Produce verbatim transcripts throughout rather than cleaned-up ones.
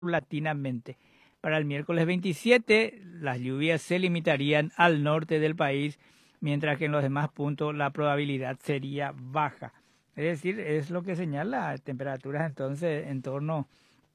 paulatinamente. Para el miércoles veintisiete, las lluvias se limitarían al norte del país, mientras que en los demás puntos la probabilidad sería baja. Es decir, es lo que señala temperaturas entonces en torno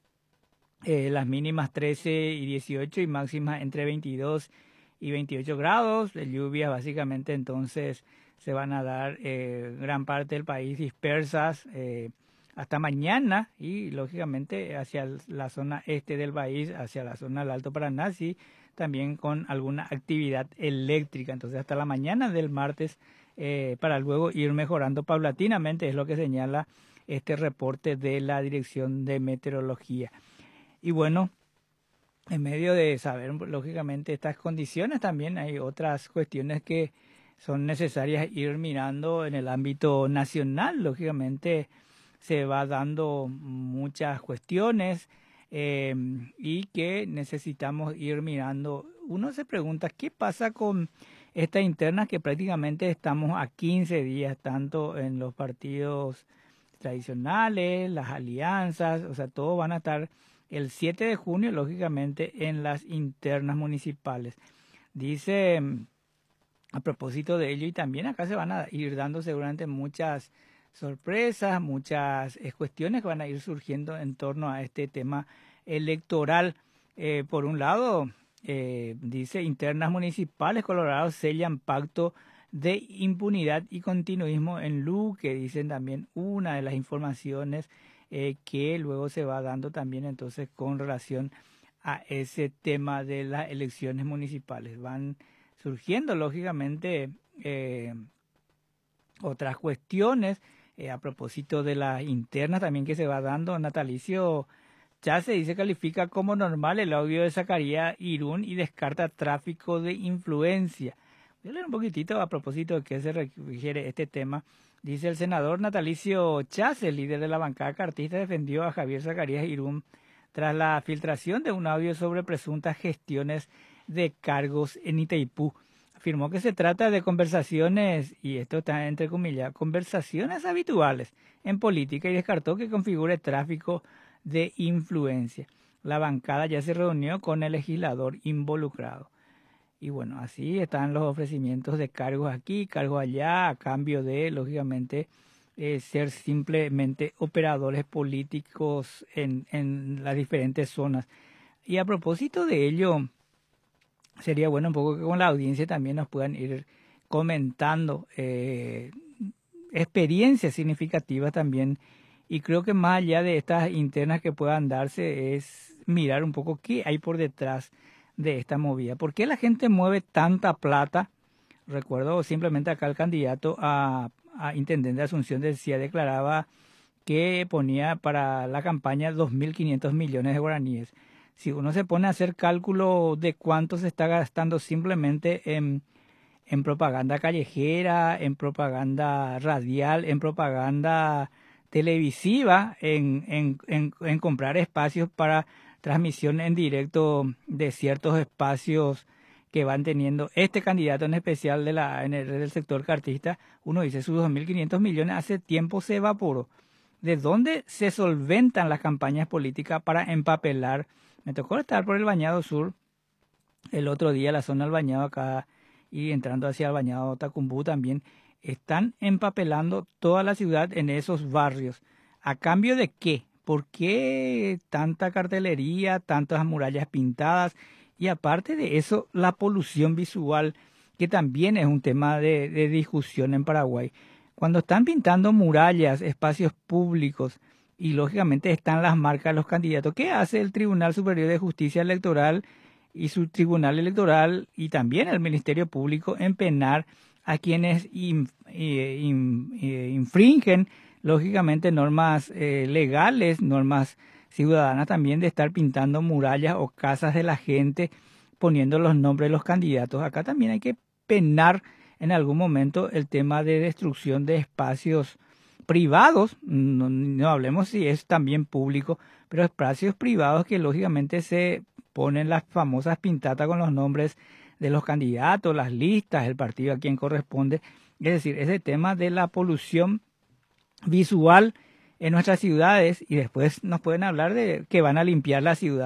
eh, las mínimas trece y dieciocho y máximas entre veintidós y veintiocho grados. De lluvias básicamente entonces se van a dar eh, gran parte del país dispersas eh, hasta mañana y lógicamente hacia la zona este del país, hacia la zona del Alto Paraná, sí, también con alguna actividad eléctrica. Entonces hasta la mañana del martes eh, para luego ir mejorando paulatinamente, es lo que señala este reporte de la Dirección de Meteorología. Y bueno, en medio de saber lógicamente estas condiciones, también hay otras cuestiones que son necesarias ir mirando en el ámbito nacional. Lógicamente se va dando muchas cuestiones eh, y que necesitamos ir mirando. Uno se pregunta, ¿qué pasa con esta interna que prácticamente estamos a quince días, tanto en los partidos tradicionales, las alianzas, o sea, todos van a estar el siete de junio, lógicamente, en las internas municipales? Dice, a propósito de ello, y también acá se van a ir dando seguramente muchas sorpresas, muchas eh, cuestiones que van a ir surgiendo en torno a este tema electoral. Eh, por un lado, eh, dice, internas municipales, Colorado sellan pacto de impunidad y continuismo en Luque, dicen también una de las informaciones eh, que luego se va dando también entonces con relación a ese tema de las elecciones municipales. Van surgiendo lógicamente eh, otras cuestiones eh, a propósito de las internas también que se va dando. Natalicio ya se dice califica como normal el audio de Zacarías Irún y descarta tráfico de influencia. Voy a leer un poquitito a propósito de qué se refiere este tema. Dice, el senador Natalicio Chaz, el líder de la bancada cartista, defendió a Javier Zacarías Irún tras la filtración de un audio sobre presuntas gestiones de cargos en Itaipú. Afirmó que se trata de conversaciones, y esto está entre comillas, conversaciones habituales en política, y descartó que configure tráfico de influencia. La bancada ya se reunió con el legislador involucrado. Y bueno, así están los ofrecimientos de cargos aquí, cargos allá, a cambio de, lógicamente, eh, ser simplemente operadores políticos en, en las diferentes zonas. Y a propósito de ello, sería bueno un poco que con la audiencia también nos puedan ir comentando eh, experiencias significativas también. Y creo que más allá de estas internas que puedan darse es mirar un poco qué hay por detrás de esta movida. ¿Por qué la gente mueve tanta plata? Recuerdo simplemente acá el candidato a, a intendente de Asunción decía, declaraba que ponía para la campaña dos mil quinientos millones de guaraníes. Si uno se pone a hacer cálculo de cuánto se está gastando simplemente en, en propaganda callejera, en propaganda radial, en propaganda televisiva, en, en, en, en comprar espacios para transmisión en directo de ciertos espacios que van teniendo este candidato en especial de la, en el, del sector cartista, uno dice, sus dos mil quinientos millones hace tiempo se evaporó. ¿De dónde se solventan las campañas políticas para empapelar? Me tocó estar por el Bañado Sur el otro día, la zona del Bañado acá, y entrando hacia el Bañado Tacumbú también. Están empapelando toda la ciudad en esos barrios. ¿A cambio de qué? ¿Por qué tanta cartelería, tantas murallas pintadas? Y aparte de eso, la polución visual, que también es un tema de, de discusión en Paraguay. Cuando están pintando murallas, espacios públicos, y lógicamente están las marcas de los candidatos, ¿qué hace el Tribunal Superior de Justicia Electoral y su Tribunal Electoral y también el Ministerio Público en penar a quienes in, eh, in, eh, infringen, lógicamente, normas eh, legales, normas ciudadanas también, de estar pintando murallas o casas de la gente, poniendo los nombres de los candidatos? Acá también hay que penar en algún momento el tema de destrucción de espacios privados, no, no hablemos si es también público, pero espacios privados que lógicamente se ponen las famosas pintatas con los nombres de los candidatos, las listas, el partido a quien corresponde. Es decir, ese tema de la polución visual en nuestras ciudades y después nos pueden hablar de que van a limpiar la ciudad.